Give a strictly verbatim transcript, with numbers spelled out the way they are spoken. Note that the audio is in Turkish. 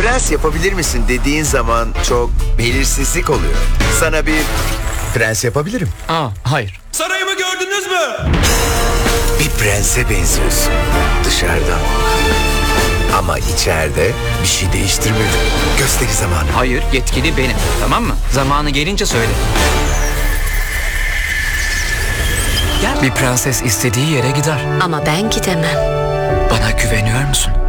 prens yapabilir misin dediğin zaman çok belirsizlik oluyor. Sana bir prens yapabilirim. Aa, hayır. Sarayımı gördünüz mü? Bir prense benziyorsun dışarıdan. Ama içeride bir şey değiştirmedi. Gösteri zamanı. Hayır, yetkili benim. Tamam mı? Zamanı gelince söyle. Bir prenses istediği yere gider. Ama ben gidemem. Bana güveniyor musun?